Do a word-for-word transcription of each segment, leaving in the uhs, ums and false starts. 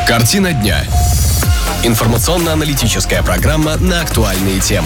Картина дня. Информационно-аналитическая программа на актуальные темы.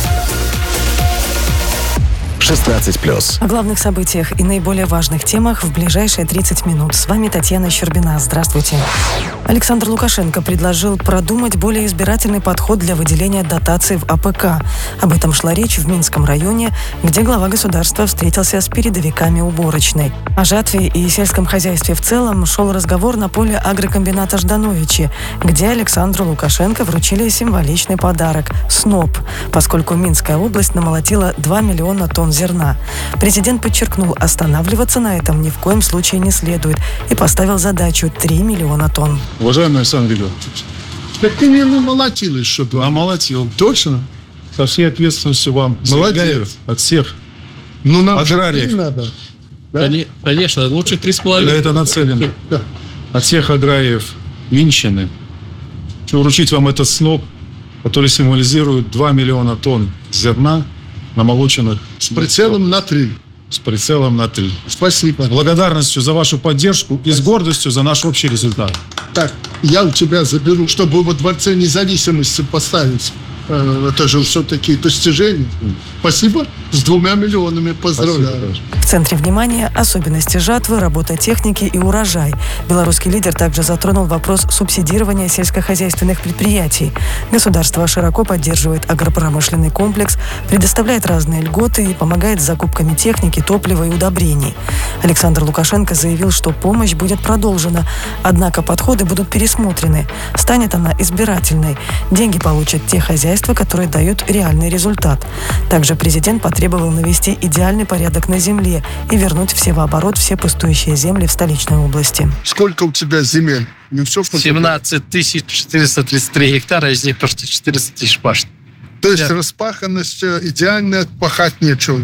шестнадцать плюс. О главных событиях и наиболее важных темах в ближайшие тридцать минут. С вами Татьяна Щербина. Здравствуйте. Александр Лукашенко предложил продумать более избирательный подход для выделения дотаций в АПК. Об этом шла речь в Минском районе, где глава государства встретился с передовиками уборочной. О жатве и сельском хозяйстве в целом шел разговор на поле агрокомбината Ждановичи, где Александру Лукашенко вручили символичный подарок – сноп, поскольку Минская область намолотила два миллиона тонн зерна. Президент подчеркнул, останавливаться на этом ни в коем случае не следует и поставил задачу три миллиона тонн. Уважаемый Александр Григорьевич, так ты не намолотил, что ты? а молотил. Точно? Со всей ответственностью вам. Молодец. От всех. Ну, нам аграриев. не надо. Да? Конечно, лучше три с половиной. На это нацелено. Да. От всех аграриев Минщины. Хочу вручить вам этот сноп, который символизирует два миллиона тонн зерна, намолоченных С прицелом на три. с прицелом на три. Спасибо. Благодарностью за вашу поддержку и с гордостью за наш общий результат. Так, я у тебя заберу, чтобы во Дворце независимости поставить. Э, Это же все-таки достижения. Спасибо. С двумя миллионами поздравляю. В центре внимания особенности жатвы, работа техники и урожай. Белорусский лидер также затронул вопрос субсидирования сельскохозяйственных предприятий. Государство широко поддерживает агропромышленный комплекс, предоставляет разные льготы и помогает с закупками техники, топлива и удобрений. Александр Лукашенко заявил, что помощь будет продолжена, однако подходы будут пересмотрены. Станет она избирательной. Деньги получат те хозяйства, которые дают реальный результат. Также президент потребовал навести идеальный порядок на земле и вернуть в севооборот все пустующие земли в столичной области. Сколько у тебя земель? Не все, что семнадцать тысяч четыреста тридцать три гектара, из них просто четыреста тысяч пашт. То есть Да. распаханность идеальная, пахать нечего.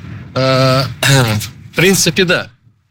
Э, В принципе, да.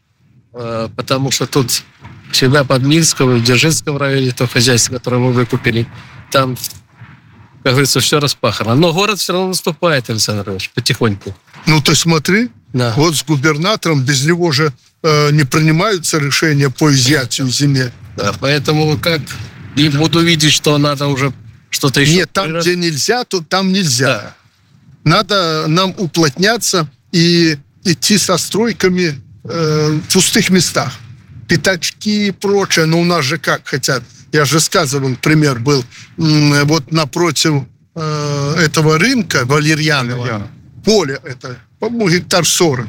Э, Потому что тут всегда под Минском, в Дзержинском районе, то хозяйство, которое мы выкупили, там, как говорится, все распахано. Но город все равно наступает, Александр Ильич, потихоньку. Ну, ты смотри, Да. вот с губернатором, без него же э, не принимаются решения по изъятию земель. Да, поэтому как и буду видеть, что надо уже что-то еще... Нет, там, где нельзя, то там нельзя. Да. Надо нам уплотняться и идти со стройками э, в пустых местах. Пятачки и прочее. Но у нас же как хотят. Я же сказывал, пример был. М, Вот напротив э, этого рынка Валерьянова. Валерьянова. Поле это, по-моему, гектар сорок.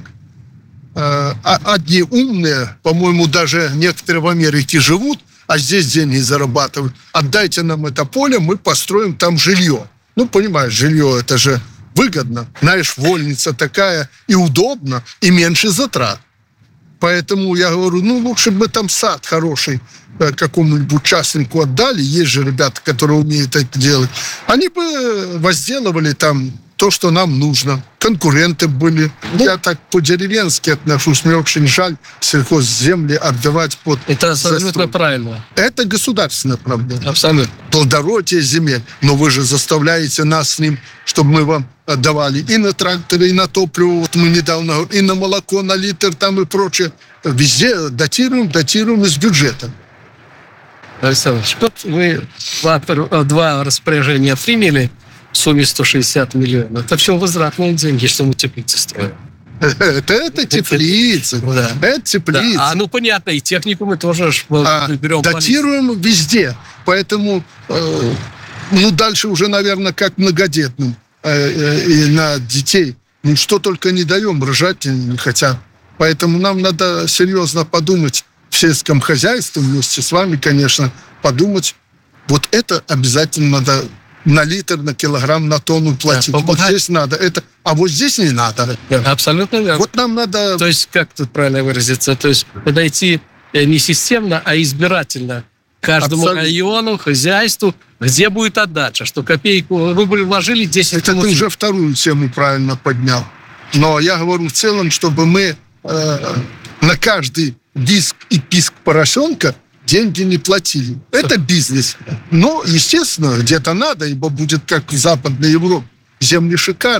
Э, а одни умные, по-моему, даже некоторые в Америке живут, а здесь деньги зарабатывают. Отдайте нам это поле, мы построим там жилье. Ну, понимаешь, жилье это же выгодно. Знаешь, вольница такая и удобно, и меньше затрат. Поэтому я говорю, ну, лучше бы там сад хороший э, какому-нибудь частнику отдали. Есть же ребята, которые умеют это делать. Они бы возделывали там то, что нам нужно. Конкуренты были. Я так по-деревенски отношусь. Мне очень жаль сельхозземли отдавать под Это абсолютно застройку. правильно. Это государственная проблема. Абсолютно. Плодородие земель. Но вы же заставляете нас с ним, чтобы мы вам отдавали и на тракторы, и на топливо. Вот мы недавно, и на молоко, на литр там и прочее. Везде датируем, датируем из бюджета. Александр Ильич, вот вы два, два распоряжения приняли в сумме сто шестьдесят миллионов. Это все возвратные деньги, что мы теплицы строим. Это, это теплицы. Да. Это теплицы. Да. А ну понятно, и технику мы тоже ж, А, берем. датируем везде. Поэтому э, ну, дальше уже, наверное, как многодетным э, э, и на детей. Ну, что только не даем, рожать не хотят. Поэтому нам надо серьезно подумать в сельском хозяйстве, вместе с вами, конечно, подумать. Вот это обязательно надо на литр, на килограмм, на тонну платить. Да, вот здесь надо. Это, а вот здесь не надо. Абсолютно верно. Вот нам надо... То есть, как тут правильно выразиться, то есть подойти не системно, а избирательно к каждому Абсолютно. району, хозяйству, где будет отдача, что копейку вы бы вложили десять Это ты уже вторую тему правильно поднял. Но я говорю в целом, чтобы мы э, на каждый диск и писк поросенка деньги не платили. Это бизнес. Но, естественно, где-то надо, ибо будет как в Западной Европе. Земли шикарные.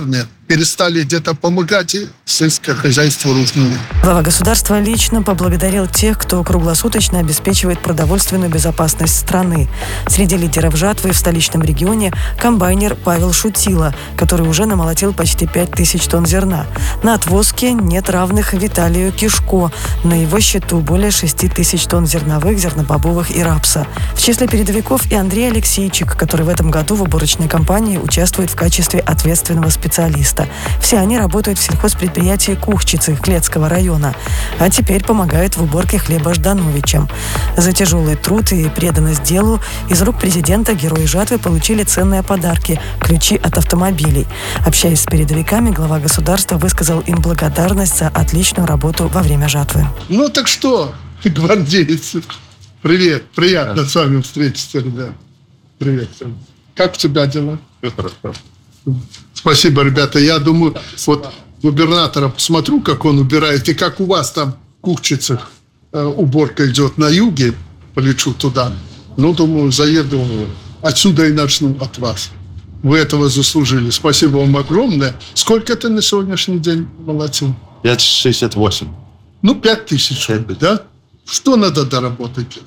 перестали где-то помогать, и сельское хозяйство рухнуло. Глава государства лично поблагодарил тех, кто круглосуточно обеспечивает продовольственную безопасность страны. Среди лидеров жатвы в столичном регионе комбайнер Павел Шутила, который уже намолотил почти пять тысяч тонн зерна. На отвозке нет равных Виталию Кишко. На его счету более шесть тысяч тонн зерновых, зернобобовых и рапса. В числе передовиков и Андрей Алексейчик, который в этом году в уборочной кампании участвует в качестве ответственного специалиста. Все они работают в сельхозпредприятии Кухчицы Клецкого района, а теперь помогают в уборке хлеба ждановичам. За тяжелый труд и преданность делу из рук президента герои жатвы получили ценные подарки – ключи от автомобилей. Общаясь с передовиками, глава государства высказал им благодарность за отличную работу во время жатвы. Ну так что, гвардейцы, привет, приятно с вами встретиться, ребят. Привет. Как у тебя дела? Спасибо, ребята. Я думаю, вот губернатора посмотрю, как он убирает, и как у вас там в Кухчицах э, уборка идет на юге, полечу туда. Ну, думаю, заеду отсюда и начну от вас. Вы этого заслужили. Спасибо вам огромное. Сколько ты на сегодняшний день молотил? пять шестьдесят восемь. Ну, пять тысяч, да? Что надо доработать?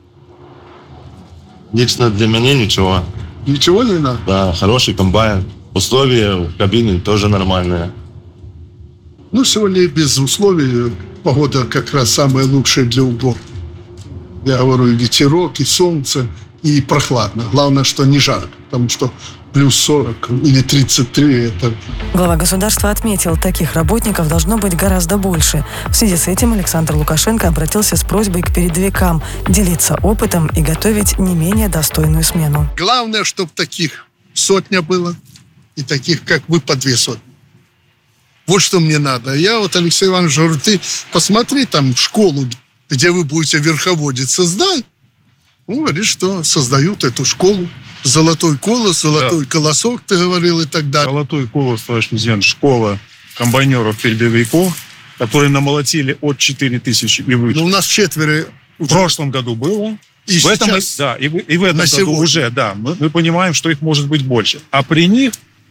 Лично для меня ничего. Ничего не надо? Да, хороший комбайн. Условия в кабине тоже нормальные. Ну, сегодня и без условий погода как раз самая лучшая для уборки. Я говорю, и ветерок, и солнце, и прохладно. Главное, что не жарко, потому что плюс сорок или тридцать три это... Глава государства отметил, таких работников должно быть гораздо больше. В связи с этим Александр Лукашенко обратился с просьбой к передовикам делиться опытом и готовить не менее достойную смену. Главное, чтобы таких сотня было, и таких, как вы, по две сотни. Вот что мне надо. Я вот, Алексей Иванович, говорю, ты посмотри там школу, где вы будете верховодить, создай. Ну, говорит, что создают эту школу. Золотой колос, золотой да. колосок, ты говорил, и так далее. Золотой колос, товарищ президент, школа комбайнеров-передовиков, которые намолотили от четыре тысячи и выше. Ну, у нас четверо. В прошлом году было. И в этом, сейчас, да, и в, и в этом году сегодня. уже, да, мы, мы понимаем, что их может быть больше. А при них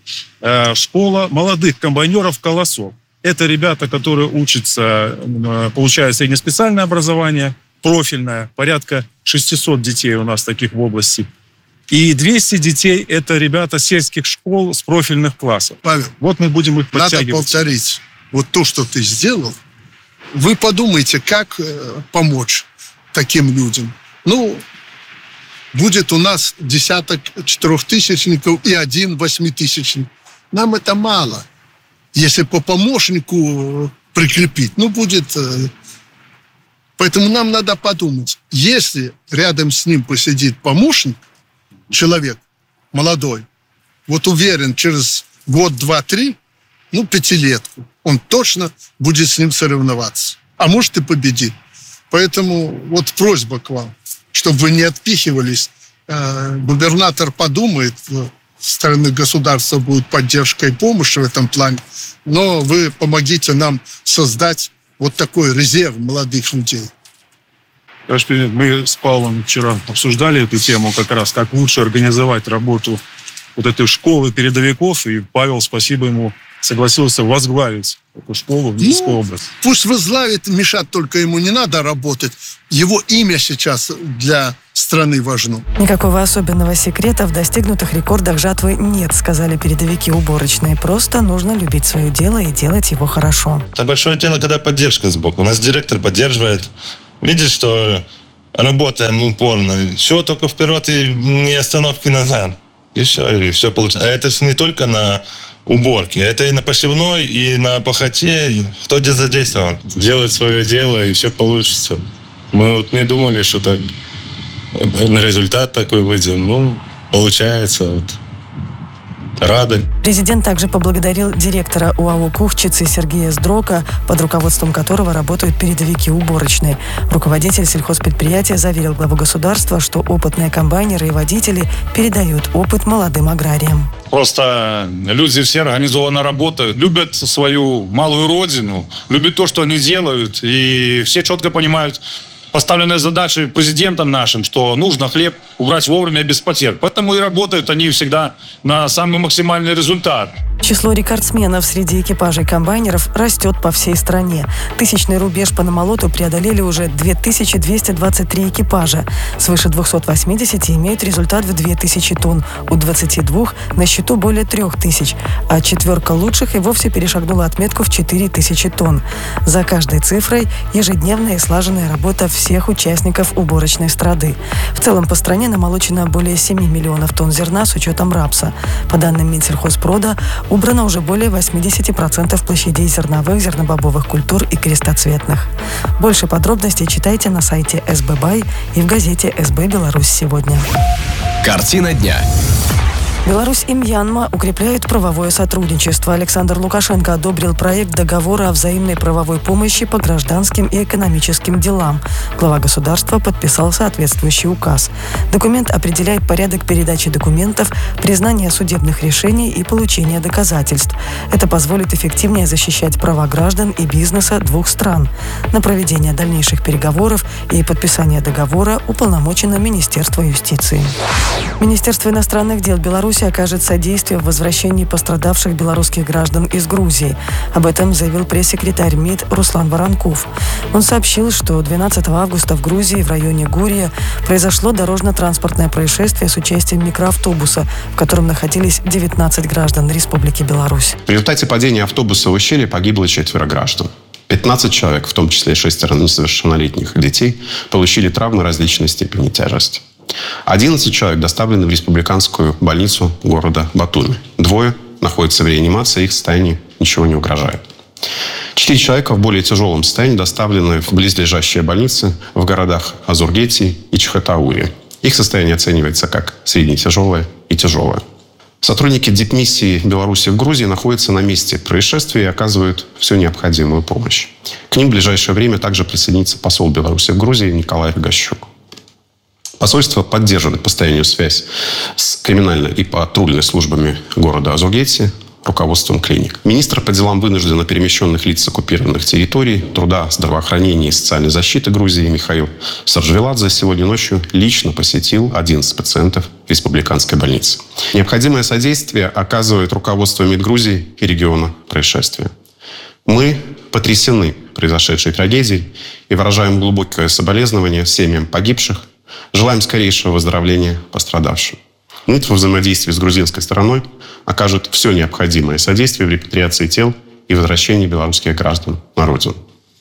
э, школа молодых комбайнеров «Колосок». Это ребята, которые учатся, э, получают среднеспециальное образование, профильное, порядка шестьсот детей у нас таких в области. И двести детей – это ребята сельских школ с профильных классов. Павел, вот мы будем их подтягивать. Надо повторить. Вот то, что ты сделал, вы подумайте, как э, помочь таким людям. Ну, будет у нас десяток четырехтысячников и один восьмитысячник. Нам это мало. Если по помощнику прикрепить, ну, будет... Э, поэтому нам надо подумать. Если рядом с ним посидит помощник, человек молодой, вот уверен, через год, два, три, ну, пятилетку, он точно будет с ним соревноваться. А может и победит. Поэтому вот просьба к вам, чтобы вы не отпихивались. Э, губернатор подумает, со стороны государства будет поддержка и помощь в этом плане, но вы помогите нам создать вот такой резерв молодых людей. Товарищ президент, мы с Павлом вчера обсуждали эту тему как раз, как лучше организовать работу вот этой школы передовиков, и Павел, спасибо ему, согласился возглавить эту школу в Минской ну, области. Пусть возглавит, мешать только ему не надо работать. Его имя сейчас для страны важно. Никакого особенного секрета в достигнутых рекордах жатвы нет, сказали передовики уборочной. Просто нужно любить свое дело и делать его хорошо. Это большое дело, когда поддержка сбоку. У нас директор поддерживает. Видишь, что работаем упорно. Все только вперед и не остановки назад. И все, и все получается. А это не только на уборке, это и на посевной, и на пахоте. Кто где задействован. Делать свое дело, и все получится. Мы вот не думали, что так на результат такой выйдет. Ну, получается. Вот. Рады. Президент также поблагодарил директора УАО «Кухчицы» Сергея Сдрока, под руководством которого работают передовики уборочной. Руководитель сельхозпредприятия заверил главу государства, что опытные комбайнеры и водители передают опыт молодым аграриям. Просто люди все организованно работают, любят свою малую родину, любят то, что они делают, и все четко понимают, поставленная задача президентом нашим, что нужно хлеб убрать вовремя без потерь. Поэтому и работают они всегда на самый максимальный результат. Число рекордсменов среди экипажей комбайнеров растет по всей стране. Тысячный рубеж по намолоту преодолели уже две тысячи двести двадцать три экипажа. Свыше двухсот восьмидесяти имеют результат в две тысячи тонн. У двадцати двух на счету более трех тысяч. А четверка лучших и вовсе перешагнула отметку в четыре тысячи тонн. За каждой цифрой ежедневная и слаженная работа всех участников уборочной страды. В целом по стране намолочено более семи миллионов тонн зерна с учетом рапса. По данным Минсельхозпрода, убрано уже более восьмидесяти процентов площадей зерновых, зернобобовых культур и крестоцветных. Больше подробностей читайте на сайте эс бэ бай и в газете эс бэ Беларусь сегодня. Картина дня. Беларусь и Мьянма укрепляют правовое сотрудничество. Александр Лукашенко одобрил проект договора о взаимной правовой помощи по гражданским и экономическим делам. Глава государства подписал соответствующий указ. Документ определяет порядок передачи документов, признания судебных решений и получения доказательств. Это позволит эффективнее защищать права граждан и бизнеса двух стран. На проведение дальнейших переговоров и подписание договора уполномочено Министерство юстиции. Министерство иностранных дел Беларуси окажет содействие в возвращении пострадавших белорусских граждан из Грузии. Об этом заявил пресс-секретарь МИД Руслан Воронков. Он сообщил, что двенадцатого августа в Грузии в районе Гурия произошло дорожно-транспортное происшествие с участием микроавтобуса, в котором находились девятнадцать граждан Республики Беларусь. В результате падения автобуса в ущелье погибло четверо граждан. пятнадцать человек, в том числе шестеро несовершеннолетних детей, получили травмы различной степени тяжести. одиннадцать человек доставлены в республиканскую больницу города Батуми. Двое находятся в реанимации, их состоянию ничего не угрожает. Четыре человека в более тяжелом состоянии доставлены в близлежащие больницы в городах Азургети и Чхотаури. Их состояние оценивается как средне-тяжелое и тяжелое. Сотрудники дипмиссии Беларуси в Грузии находятся на месте происшествия и оказывают всю необходимую помощь. К ним в ближайшее время также присоединится посол Беларуси в Грузии Николай Рогощук. Посольство поддерживает постоянную связь с криминальной и патрульной службами города Азургети, руководством клиник. Министр по делам вынужденно перемещенных лиц с оккупированных территорий, труда, здравоохранения и социальной защиты Грузии Михаил Саржвеладзе сегодня ночью лично посетил одиннадцать пациентов республиканской больницы. Необходимое содействие оказывает руководство МИД Грузии и региона происшествия. Мы потрясены произошедшей трагедией и выражаем глубокое соболезнование семьям погибших. Желаем скорейшего выздоровления пострадавшим. МИД во взаимодействии с грузинской стороной окажет все необходимое содействие в репатриации тел и возвращении белорусских граждан на родину.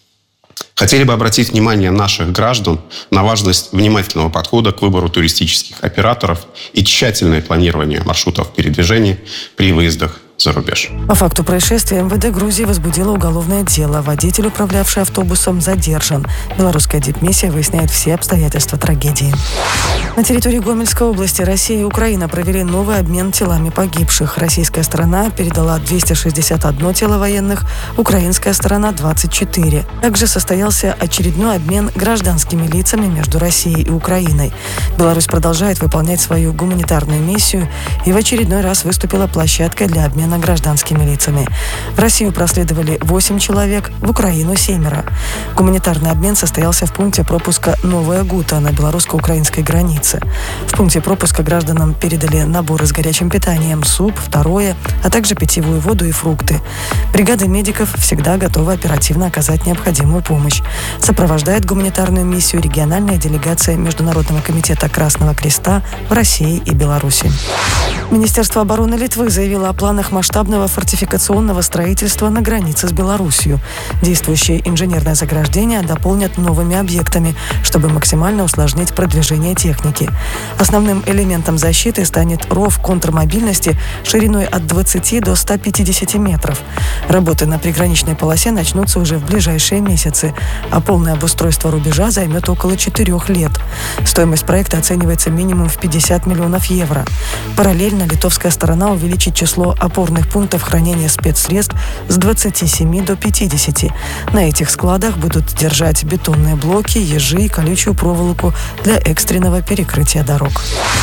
Хотели бы обратить внимание наших граждан на важность внимательного подхода к выбору туристических операторов и тщательное планирование маршрутов передвижения при выездах за рубеж. По факту происшествия эм вэ дэ Грузии возбудило уголовное дело. Водитель, управлявший автобусом, задержан. Белорусская дипмиссия выясняет все обстоятельства трагедии. На территории Гомельской области Россия и Украина провели новый обмен телами погибших. Российская сторона передала двести шестьдесят одно тело военных, украинская сторона – двадцать четыре. Также состоялся очередной обмен гражданскими лицами между Россией и Украиной. Беларусь продолжает выполнять свою гуманитарную миссию и в очередной раз выступила площадкой для обмена гражданскими лицами. В Россию проследовали восемь человек, в Украину – семеро. Гуманитарный обмен состоялся в пункте пропуска Новая Гута на белорусско-украинской границе. В пункте пропуска гражданам передали наборы с горячим питанием, суп, второе, а также питьевую воду и фрукты. Бригада медиков всегда готова оперативно оказать необходимую помощь. Сопровождает гуманитарную миссию региональная делегация Международного комитета Красного Креста в России и Беларуси. Министерство обороны Литвы заявило о планах масштабного фортификационного строительства на границе с Беларусью. Действующее инженерное заграждение дополнят новыми объектами, чтобы максимально усложнить продвижение техники. Основным элементом защиты станет ров контрмобильности шириной от двадцати до ста пятидесяти метров. Работы на приграничной полосе начнутся уже в ближайшие месяцы, а полное обустройство рубежа займет около четырех лет. Стоимость проекта оценивается минимум в пятьдесят миллионов евро. Параллельно литовская сторона увеличит число опорных пунктов хранения спецсредств с двадцати семи до пятидесяти. На этих складах будут держать бетонные блоки, ежи и колючую проволоку для экстренного перекрытия дорог.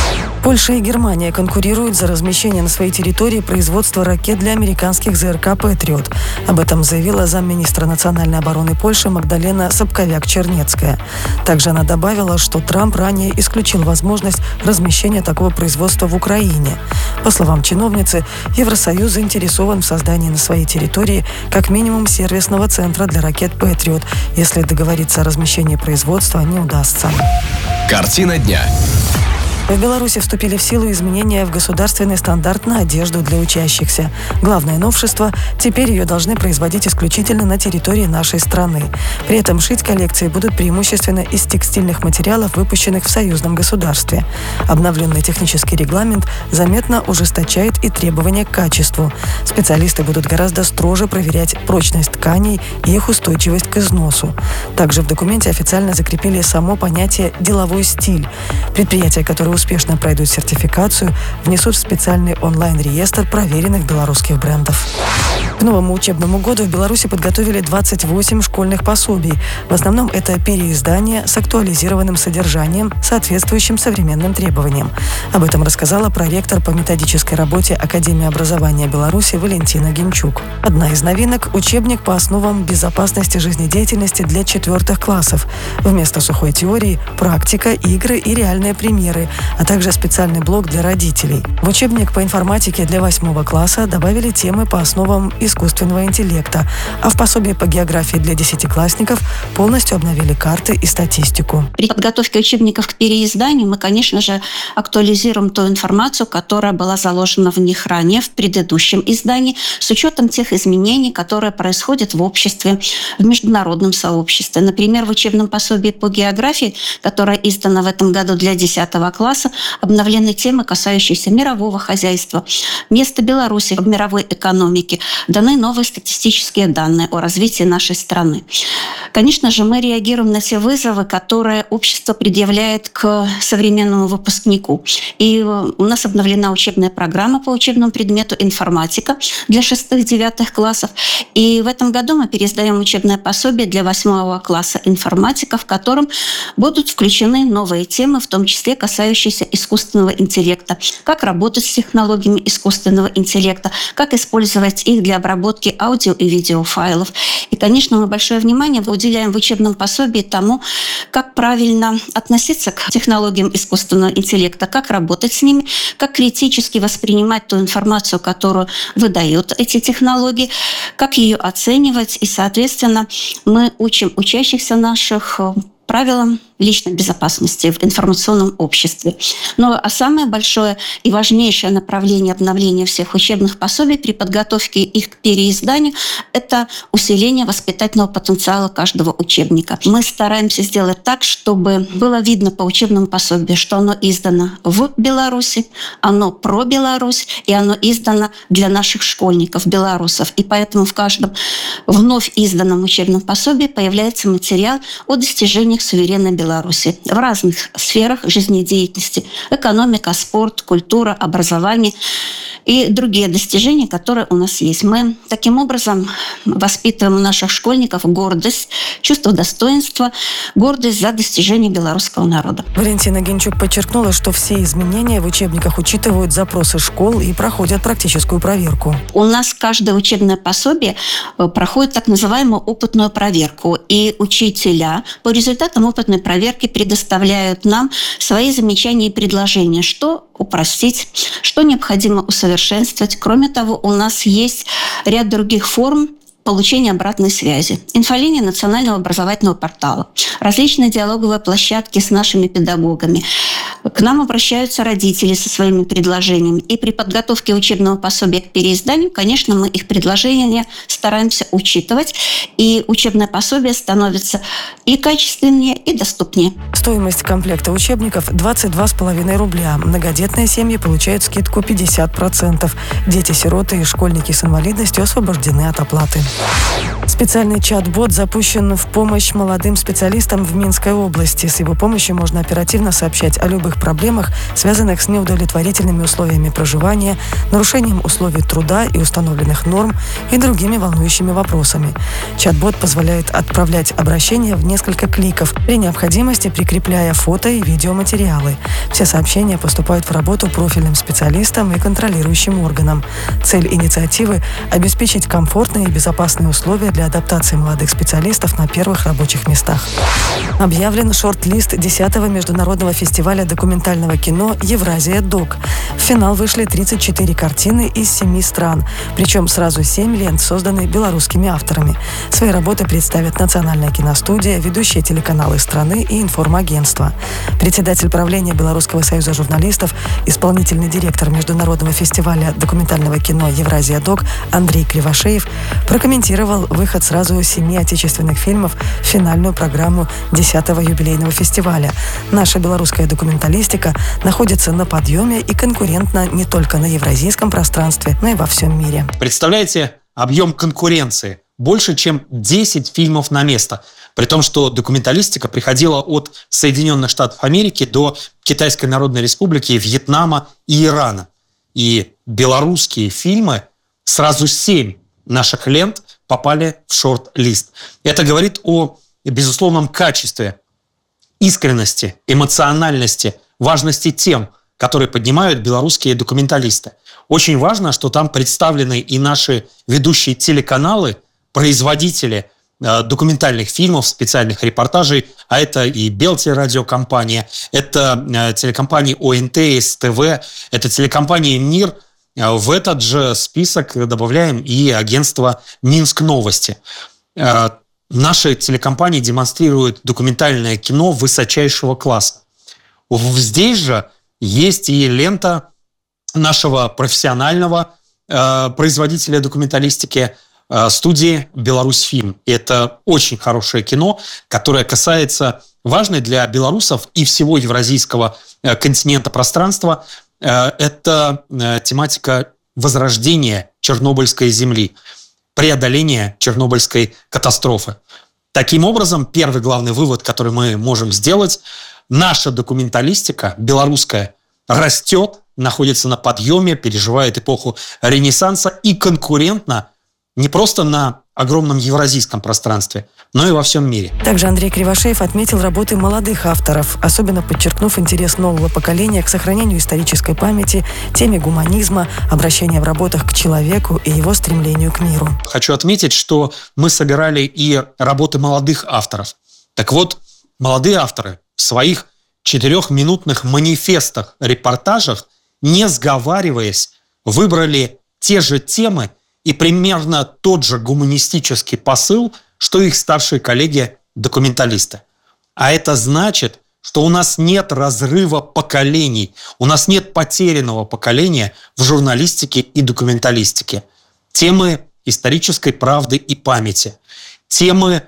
Польша и Германия конкурируют за размещение на своей территории производства ракет для американских ЗРК «Патриот». Об этом заявила замминистра национальной обороны Польши Магдалена Сапковяк-Чернецкая. Также она добавила, что Трамп ранее исключил возможность размещения такого производства в Украине. По словам чиновницы, Евросоюз заинтересован в создании на своей территории как минимум сервисного центра для ракет «Патриот», если договориться о размещении производства не удастся. Картина дня. В Беларуси вступили в силу изменения в государственный стандарт на одежду для учащихся. Главное новшество – теперь ее должны производить исключительно на территории нашей страны. При этом шить коллекции будут преимущественно из текстильных материалов, выпущенных в союзном государстве. Обновленный технический регламент заметно ужесточает и требования к качеству. Специалисты будут гораздо строже проверять прочность тканей и их устойчивость к износу. Также в документе официально закрепили само понятие «деловой стиль». Предприятия, которые успешно пройдут сертификацию, внесут в специальный онлайн-реестр проверенных белорусских брендов. К новому учебному году в Беларуси подготовили двадцать восемь школьных пособий. В основном это переиздания с актуализированным содержанием, соответствующим современным требованиям. Об этом рассказала проректор по методической работе Академии образования Беларуси Валентина Гинчук. Одна из новинок – учебник по основам безопасности жизнедеятельности для четвертых классов. Вместо сухой теории – практика, игры и реальные примеры, а также специальный блок для родителей. В учебник по информатике для восьмого класса добавили темы по основам искусственного интеллекта, а в пособии по географии для десятиклассников полностью обновили карты и статистику. При подготовке учебников к переизданию мы, конечно же, актуализируем ту информацию, которая была заложена в них ранее, в предыдущем издании, с учетом тех изменений, которые происходят в обществе, в международном сообществе. Например, в учебном пособии по географии, которое издано в этом году для десятого класса, обновлены темы, касающиеся мирового хозяйства, места Беларуси в мировой экономике, даны новые статистические данные о развитии нашей страны. Конечно же, мы реагируем на те вызовы, которые общество предъявляет к современному выпускнику. И у нас обновлена учебная программа по учебному предмету информатика для шестых-девятых классов. И в этом году мы переиздаем учебное пособие для восьмого класса информатика, в котором будут включены новые темы, в том числе касающиеся искусственного интеллекта, как работать с технологиями искусственного интеллекта, как использовать их для обработки аудио и видеофайлов. И, конечно, мы большое внимание уделяем в учебном пособии тому, как правильно относиться к технологиям искусственного интеллекта, как работать с ними, как критически воспринимать ту информацию, которую выдают эти технологии, как ее оценивать. И, соответственно, мы учим учащихся наших правилам личной безопасности в информационном обществе. Но а самое большое и важнейшее направление обновления всех учебных пособий при подготовке их к переизданию – это усиление воспитательного потенциала каждого учебника. Мы стараемся сделать так, чтобы было видно по учебному пособию, что оно издано в Беларуси, оно про Беларусь, и оно издано для наших школьников, белорусов. И поэтому в каждом вновь изданном учебном пособии появляется материал о достижениях суверенной Беларуси в разных сферах жизнедеятельности: экономика, спорт, культура, образование и другие достижения, которые у нас есть. Мы таким образом воспитываем у наших школьников гордость, чувство достоинства, гордость за достижения белорусского народа. Валентина Гинчук подчеркнула, что все изменения в учебниках учитывают запросы школ и проходят практическую проверку. У нас каждое учебное пособие проходит так называемую опытную проверку, и учителя по результатам опытной проверки предоставляют нам свои замечания и предложения, что упростить, что необходимо усовершенствовать. Кроме того, у нас есть ряд других форм получения обратной связи. Инфолиния национального образовательного портала, различные диалоговые площадки с нашими педагогами. К нам обращаются родители со своими предложениями. И при подготовке учебного пособия к переизданию, конечно, мы их предложения стараемся учитывать. И учебное пособие становится и качественнее, и доступнее. Стоимость комплекта учебников двадцать два с половиной рубля. Многодетные семьи получают скидку пятьдесят процентов. Дети-сироты и школьники с инвалидностью освобождены от оплаты. Специальный чат-бот запущен в помощь молодым специалистам в Минской области. С его помощью можно оперативно сообщать о любых социальных проблемах, связанных с неудовлетворительными условиями проживания, нарушением условий труда и установленных норм и другими волнующими вопросами. Чат-бот позволяет отправлять обращения в несколько кликов, при необходимости прикрепляя фото и видеоматериалы. Все сообщения поступают в работу профильным специалистам и контролирующим органам. Цель инициативы – обеспечить комфортные и безопасные условия для адаптации молодых специалистов на первых рабочих местах. Объявлен шорт-лист десятого международного фестиваля документального кино «Евразия Док». В финал вышли тридцать четыре картины из семи стран, причем сразу семь лент созданы белорусскими авторами. Свои работы представят Национальная киностудия, ведущие телеканалы страны и информагентства. Председатель правления Белорусского союза журналистов, исполнительный директор международного фестиваля документального кино «Евразия Док» Андрей Кривошеев прокомментировал выход сразу семи отечественных фильмов в финальную программу десятого юбилейного фестиваля. Наша белорусская документалистика находится на подъеме и конкурентна не только на евразийском пространстве, но и во всем мире. Представляете, объем конкуренции больше, чем десять фильмов на место. При том, что документалистика приходила от Соединенных Штатов Америки до Китайской Народной Республики, Вьетнама и Ирана. И белорусские фильмы, сразу семь наших лент попали в шорт-лист. Это говорит о безусловном качестве, искренности, эмоциональности, важности тем, которые поднимают белорусские документалисты. Очень важно, что там представлены и наши ведущие телеканалы, производители э, документальных фильмов, специальных репортажей, а это и Белтелерадиокомпания, это э, телекомпании О Н Т, С Т В, это телекомпания «Мир». Э, в этот же список добавляем и агентство «Минск Новости». Э, Наши телекомпании демонстрируют документальное кино высочайшего класса. Здесь же есть и лента нашего профессионального э, производителя документалистики э, студии «Беларусьфильм». Это очень хорошее кино, которое касается важной для белорусов и всего евразийского э, континента пространства. Э, это э, тематика возрождения Чернобыльской земли, преодоления Чернобыльской катастрофы. Таким образом, первый главный вывод, который мы можем сделать, наша документалистика белорусская растет, находится на подъеме, переживает эпоху Ренессанса и конкурентна не просто на огромном евразийском пространстве, но и во всем мире. Также Андрей Кривошеев отметил работы молодых авторов, особенно подчеркнув интерес нового поколения к сохранению исторической памяти, теме гуманизма, обращения в работах к человеку и его стремлению к миру. Хочу отметить, что мы собирали и работы молодых авторов. Так вот, молодые авторы в своих четырехминутных манифестах, репортажах, не сговариваясь, выбрали те же темы и примерно тот же гуманистический посыл, что их старшие коллеги-документалисты. А это значит, что у нас нет разрыва поколений, у нас нет потерянного поколения в журналистике и документалистике. Темы исторической правды и памяти, темы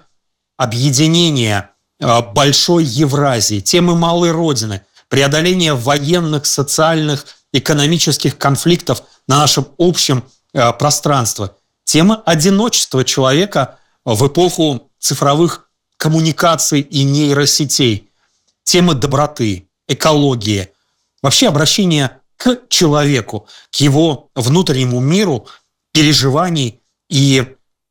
объединения большой Евразии, темы малой Родины, преодоления военных, социальных, экономических конфликтов на нашем общем пространстве, тема одиночества человека в эпоху цифровых коммуникаций и нейросетей, темы доброты, экологии, вообще обращение к человеку, к его внутреннему миру, переживаний и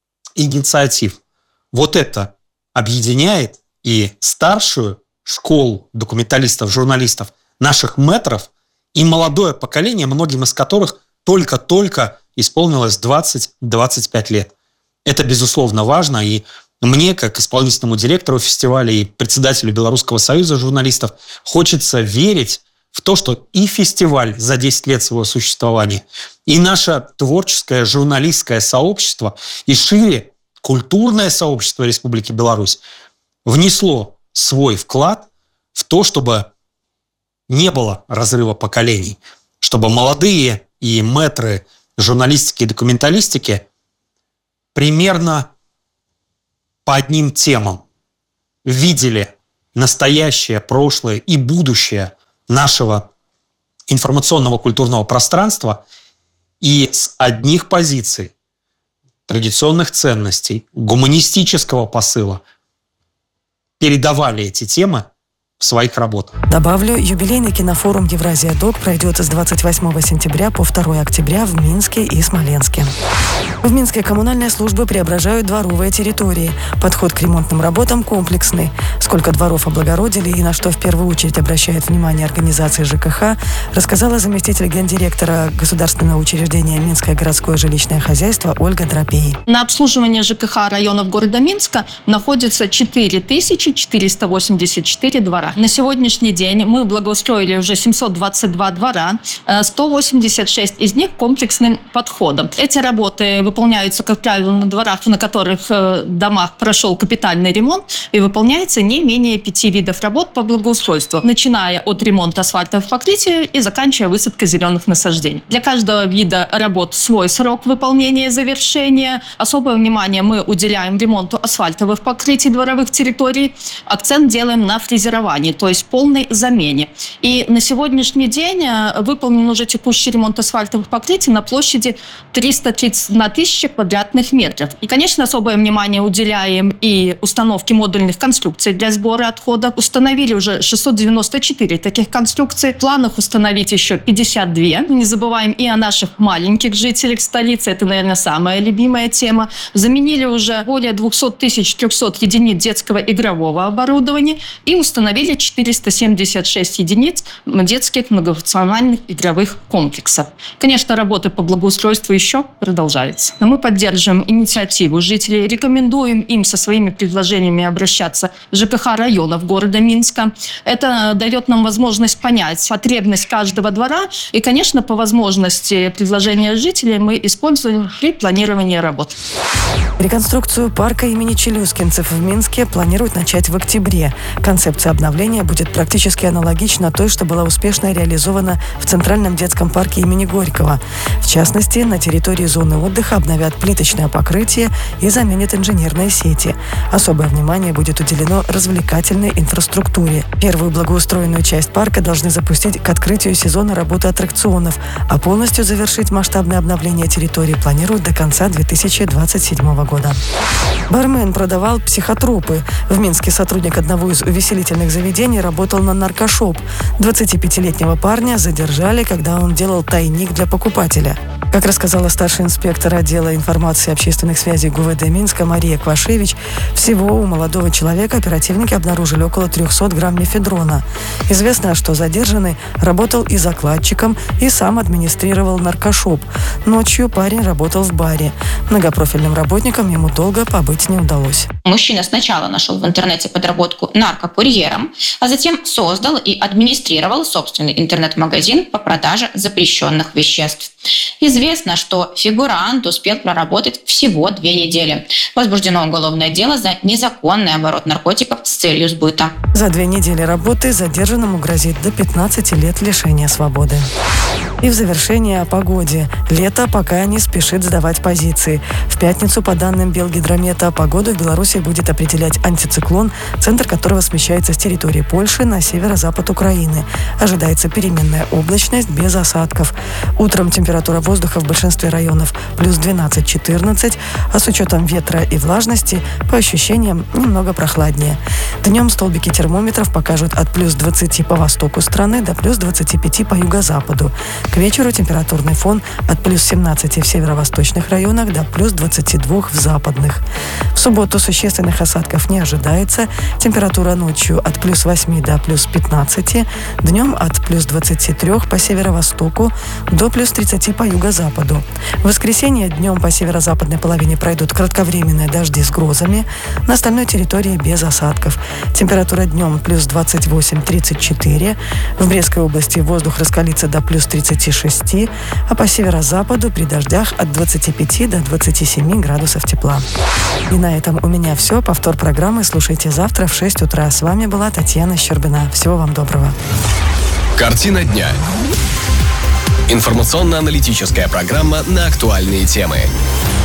инициатив. Вот это объединяет и старшую школу документалистов, журналистов, наших мэтров, и молодое поколение, многим из которых только-только исполнилось двадцать-двадцать пять лет. Это, безусловно, важно, и мне, как исполнительному директору фестиваля и председателю Белорусского союза журналистов, хочется верить в то, что и фестиваль за десять лет своего существования, и наше творческое журналистское сообщество, и шире культурное сообщество Республики Беларусь внесло свой вклад в то, чтобы не было разрыва поколений, чтобы молодые и мэтры журналистики и документалистики примерно по одним темам видели настоящее, прошлое и будущее нашего информационного культурного пространства и с одних позиций, традиционных ценностей, гуманистического посыла передавали эти темы в своих работах. Добавлю, юбилейный кинофорум «Евразия-Док» пройдет с двадцать восьмого сентября по второго октября в Минске и Смоленске. В Минске коммунальные службы преображают дворовые территории. Подход к ремонтным работам комплексный. Сколько дворов облагородили и на что в первую очередь обращает внимание организации ЖКХ, рассказала заместитель гендиректора государственного учреждения «Минское городское жилищное хозяйство» Ольга Дропей. На обслуживание ЖКХ районов города Минска находится четыре тысячи четыреста восемьдесят четыре двора. На сегодняшний день мы благоустроили уже семьсот двадцать два двора, сто восемьдесят шесть из них комплексным подходом. Эти работы выполняются, как правило, на дворах, на которых домах прошел капитальный ремонт, и выполняется не менее пяти видов работ по благоустройству, начиная от ремонта асфальтовых покрытий и заканчивая высадкой зеленых насаждений. Для каждого вида работ свой срок выполнения и завершения. Особое внимание мы уделяем ремонту асфальтовых покрытий дворовых территорий. Акцент делаем на фрезеровании, то есть полной замене. И на сегодняшний день выполнен уже текущий ремонт асфальтовых покрытий на площади триста тридцать одна тысяча квадратных метров. И, конечно, особое внимание уделяем и установке модульных конструкций для сбора отходов. Установили уже шестьсот девяносто четыре таких конструкций. В планах установить еще пятьдесят две. Не забываем и о наших маленьких жителях столицы. Это, наверное, самая любимая тема. Заменили уже более двести тысяч триста единиц детского игрового оборудования и установили четыреста семьдесят шесть единиц детских многофункциональных игровых комплексов. Конечно, работы по благоустройству еще продолжаются. Но мы поддерживаем инициативу жителей, рекомендуем им со своими предложениями обращаться в ЖКХ районов города Минска. Это дает нам возможность понять потребность каждого двора и, конечно, по возможности предложения жителей мы используем при планировании работ. Реконструкцию парка имени Челюскинцев в Минске планируют начать в октябре. Концепция обновления будет практически аналогична той, что была успешно реализована в Центральном детском парке имени Горького. В частности, на территории зоны отдыха обновят плиточное покрытие и заменят инженерные сети. Особое внимание будет уделено развлекательной инфраструктуре. Первую благоустроенную часть парка должны запустить к открытию сезона работы аттракционов, а полностью завершить масштабное обновление территории планируют до конца две тысячи двадцать седьмого года. Бармен продавал психотропы. В Минске сотрудник одного из увеселительных заведений работал на наркошоп. двадцатипятилетнего парня задержали, когда он делал тайник для покупателя. Как рассказала старший инспектор отдела информации и общественных связей ГУВД Минска Мария Квашевич, всего у молодого человека оперативники обнаружили около триста грамм мефедрона. Известно, что задержанный работал и закладчиком, и сам администрировал наркошоп. Ночью парень работал в баре. Многопрофильным работникам ему долго побыть не удалось. Мужчина сначала нашел в интернете подработку наркокурьером, а затем создал и администрировал собственный интернет-магазин по продаже запрещенных веществ. Известно, что фигурант успел проработать всего две недели. Возбуждено уголовное дело за незаконный оборот наркотиков с целью сбыта. За две недели работы задержанному грозит до пятнадцати лет лишения свободы. И в завершение о погоде. Лето пока не спешит сдавать позиции. В пятницу, по данным Белгидромета, погоду в Беларуси будет определять антициклон, центр которого смещается с территории Польши на северо-запад Украины. Ожидается переменная облачность без осадков. Утром температура воздуха в большинстве районов плюс двенадцать-четырнадцать, а с учетом ветра и влажности, по ощущениям, немного прохладнее. Днем столбики термометров покажут от плюс двадцати по востоку страны до плюс двадцати пяти по юго-западу. К вечеру температурный фон от плюс семнадцати в северо-восточных районах до плюс двадцати двух в западных. В субботу существенных осадков не ожидается. Температура ночью от плюс восьми до плюс пятнадцати, днем от плюс двадцати трёх по северо-востоку до плюс тридцати по юго-западу. В воскресенье днем по северо-западной половине пройдут кратковременные дожди с грозами, на остальной территории без осадков. Температура днем плюс двадцать восемь - тридцать четыре, в Брестской области воздух раскалится до плюс тридцати шести, а по северо-западу при дождях от двадцати пяти до двадцати семи градусов тепла. И на этом у меня все. Повтор программы слушайте завтра в шесть утра. С вами была Татьяна Щербина. Всего вам доброго. Картина дня. Информационно-аналитическая программа на актуальные темы.